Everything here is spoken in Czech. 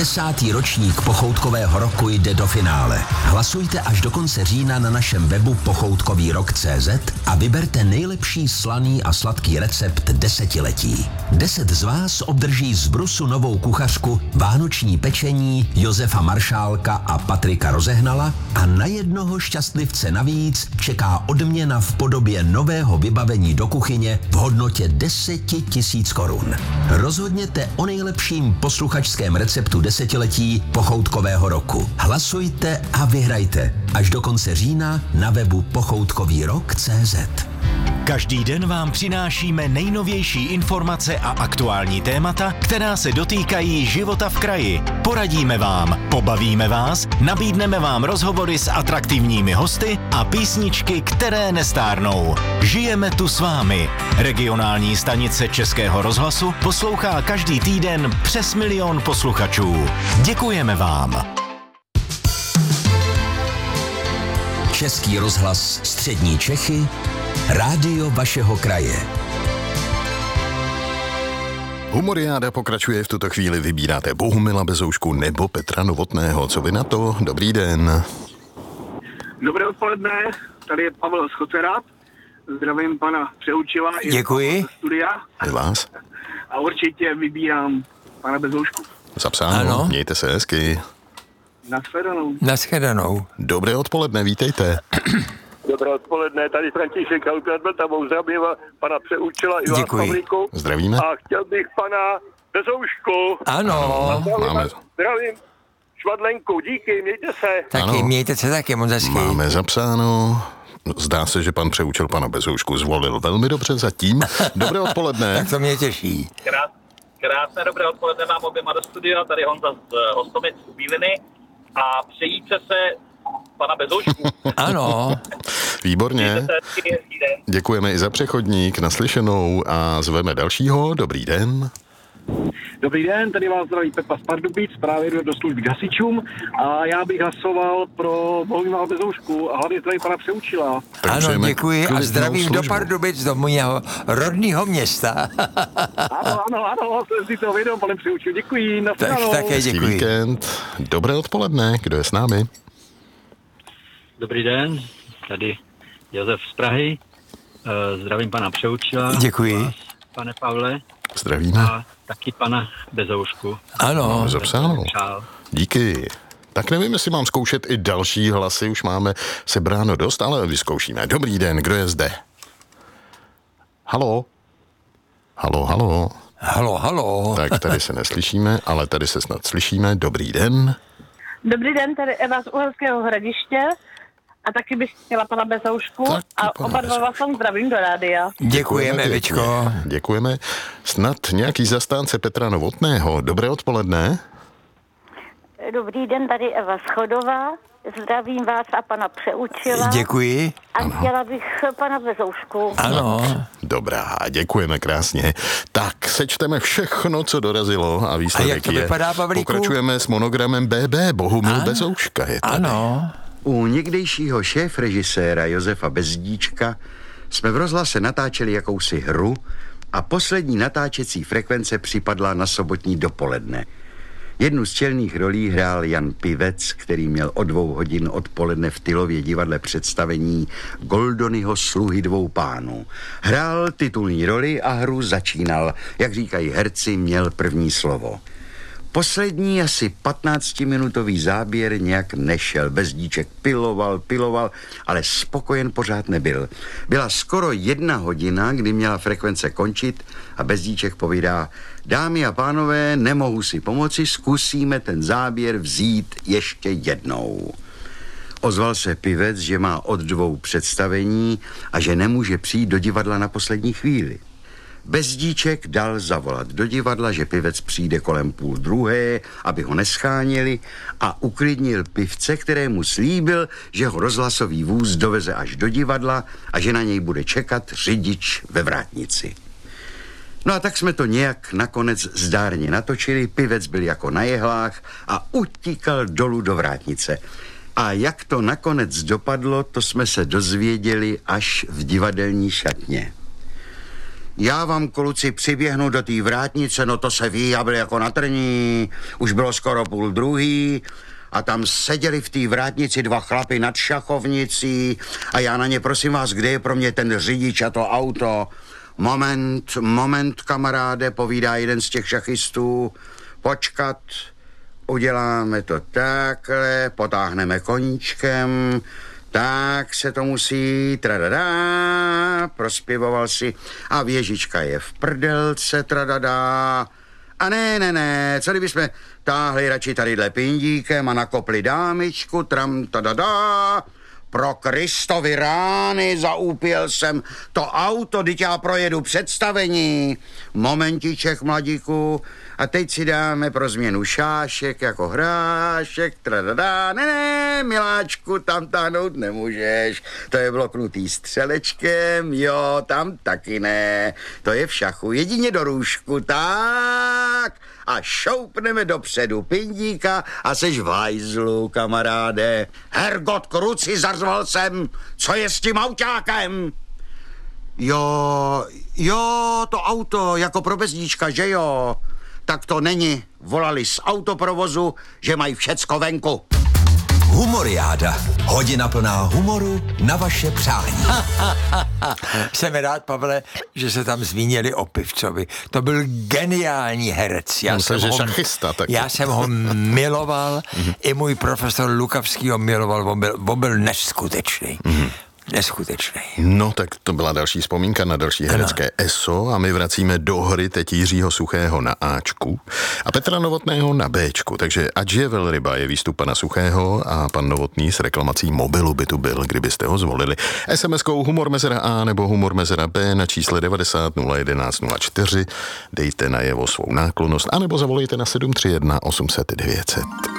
10. ročník Pochoutkového roku jde do finále. Hlasujte až do konce října na našem webu pochoutkovýrok.cz a vyberte nejlepší slaný a sladký recept desetiletí. 10 z vás obdrží z Brusu novou kuchařku, vánoční pečení Josefa Maršálka a Patrika Rozehnala a na jednoho šťastlivce navíc čeká odměna v podobě nového vybavení do kuchyně v hodnotě 10 000 korun. Rozhodněte o nejlepším posluchačském receptu desetiletí Pochoutkového roku. Hlasujte a vyhrajte až do konce října na webu pochoutkovýrok.cz. Každý den vám přinášíme nejnovější informace a aktuální témata, která se dotýkají života v kraji. Poradíme vám, pobavíme vás, nabídneme vám rozhovory s atraktivními hosty a písničky, které nestárnou. Žijeme tu s vámi. Regionální stanice Českého rozhlasu poslouchá každý týden přes 1 000 000 posluchačů. Děkujeme vám. Český rozhlas Střední Čechy, rádio vašeho kraje. Humoriáda pokračuje, v tuto chvíli vybíráte Bohumila Bezoušku nebo Petra Novotného. Co vy na to? Dobrý den. Dobré odpoledne, tady je Pavel Schocerát. Zdravím pana Přeučila. Děkuji. Studia. I vás. A určitě vybírám pana Bezoušku. Zapsáno, ano. Mějte se hezky. Nashledanou. Dobré odpoledne, vítejte. Dobré odpoledne, tady František Alkadbetamou, zdravím pana Přeučila i vás, Pavlíku. Zdravíme. A chtěl bych pana Bezoušku. Ano. Zdravím Švadlenku, díky, mějte se. Taky, Ano. mějte se taky, moc hezky. Máme zapsáno. Zdá se, že pan Přeučil pana Bezoušku zvolil velmi dobře zatím. Dobré odpoledne. Tak to mě těší. Krásné dobré odpoledne vám oběma do studia, tady Honza z Hostomic u Bíliny a přejíte se pana Bezoušku. Ano. Výborně. Děkujeme i za přechodník, naslyšenou a zveme dalšího. Dobrý den. Dobrý den, tady vás zdraví Pepa z Pardubic, právě jdu do služby hasičům a já bych hlasoval pro Bohumila Bezoušku a hlavně zdravím pana Přeučila. Ano, děkuji a klidnou zdravím do službu. Pardubic, do mého rodného města. Ano, jsem si to vědom, pane Přeučil, děkuji, Tak nashledanou. také Hezký děkuji. víkend. Dobré odpoledne. Kdo je s námi? Dobrý den, tady Josef z Prahy. Zdravím pana Přeučila. Děkuji. Vás, pane Pavle. Zdravíme. A taky pana Bezoušku. Ano. Zapsáno. Čau. Díky. Tak nevím, jestli mám zkoušet i další hlasy, už máme sebráno dost, ale vyzkoušíme. Dobrý den, kdo je zde? Halo? Halo? Halo. Tak tady se neslyšíme, ale tady se snad slyšíme. Dobrý den. Dobrý den, tady Eva z Uherského Hradiště a taky bych chtěla pana Bezoušku Taky a pana oba dva vás vám zdravím do rádia. Děkujeme, Vičko. Děkujeme. Snad nějaký zastánce Petra Novotného. Dobré odpoledne. Dobrý den, tady Eva Schodová. Zdravím vás a pana Přeučila. Děkuji. A chtěla bych pana Bezoušku. Ano. Dobrá, děkujeme krásně. Tak, sečteme všechno, co dorazilo a výsledek A jak to vypadá, Pavlíku? Pokračujeme s monogramem BB, Bohumil Bezouška je tady. Ano. U někdejšího šéfrežiséra Josefa Bezdíčka jsme v rozhlase natáčeli jakousi hru a poslední natáčecí frekvence připadla na sobotní dopoledne. Jednu z čelných rolí hrál Jan Pivec, který měl o 2 hodin odpoledne v Tylově divadle představení Goldonyho Sluhy 2 pánů. Hrál titulní roli a hru začínal, jak říkají herci, měl první slovo. Poslední asi 15-minutový záběr nějak nešel. Bezdíček piloval, ale spokojen pořád nebyl. Byla skoro 1 hodina, kdy měla frekvence končit a Bezdíček povídá: dámy a pánové, nemohu si pomoci, zkusíme ten záběr vzít ještě jednou. Ozval se Pivec, že má od 2 představení a že nemůže přijít do divadla na poslední chvíli. Bezdíček dal zavolat do divadla, že Pivec přijde kolem 1:30, aby ho nescháněli, a uklidnil Pivce, kterému slíbil, že ho rozhlasový vůz doveze až do divadla a že na něj bude čekat řidič ve vrátnici. No a tak jsme to nějak nakonec zdárně natočili, Pivec byl jako na jehlách a utíkal dolů do vrátnice. A jak to nakonec dopadlo, to jsme se dozvěděli až v divadelní šatně. Já vám, kluci, přiběhnu do té vrátnice, no to se ví, já byl jako na trní, už bylo skoro 12:30 a tam seděli v té vrátnici 2 chlapy nad šachovnicí a já na ně, prosím vás, kde je pro mě ten řidič a to auto? Moment, kamaráde, povídá jeden z těch šachistů, počkat, uděláme to takhle, potáhneme koníčkem, tak se to musí, tradadá, prospěvoval si a věžička je v prdelce, tradadá. A ne, co kdybychom táhli radši tadyhle pindíkem a nakopli dámičku, tram, tadadá. Pro Kristovi rány, zaúpěl jsem to auto, teď já projedu představení. Momentiček, mladíku, a teď si dáme pro změnu šášek jako hrášek, tradadá. Ne, miláčku, tam táhnout nemůžeš, to je bloknutý střelečkem, jo, tam taky ne, to je v šachu, jedině do růžku, tak. A šoupneme dopředu pindíka a seš v hajzlu, kamaráde. Hergot kruci, zařval jsem, co je s tím autákem? Jo, to auto, jako pro bezdíčka, že jo? Tak to není, volali z autoprovozu, že mají všecko venku. Humoriáda. Hodina plná humoru na vaše přání. Jsem rád, Pavle, že se tam zmínili o Pivcovi. To byl geniální herec. Já jsem ho miloval, i můj profesor Lukavský ho miloval, on byl neskutečný. Neskutečný. No, tak to byla další vzpomínka na další herecké ESO a my vracíme do hry teď Jiřího Suchého na Ačku a Petra Novotného na Bčku. Takže ať je velryba je výstup pana Suchého a pan Novotný s reklamací mobilu by tu byl, kdybyste ho zvolili. SMS-kou humor mezera A nebo humor mezera B na čísle 90 011 04. Dejte najevo svou náklonnost anebo zavolejte na 731 800 900.